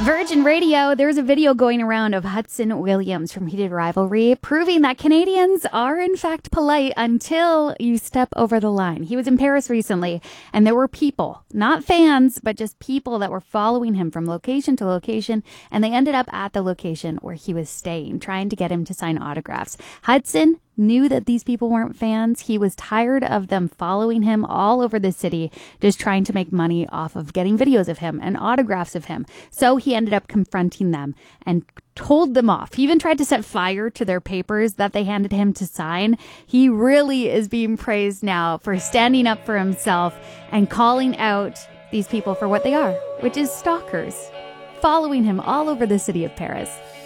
Virgin Radio, there's a video going around of Hudson Williams from Heated Rivalry proving that Canadians are in fact polite until you step over the line. He was in Paris recently and there were people, not fans, but just people that were following him from location to location, and they ended up at the location where he was staying, trying to get him to sign autographs. Hudson knew that these people weren't fans. He was tired of them following him all over the city, just trying to make money off of getting videos of him and autographs of him. So he ended up confronting them and told them off. He even tried to set fire to their papers that they handed him to sign. He really is being praised now for standing up for himself and calling out these people for what they are, which is stalkers, following him all over the city of Paris.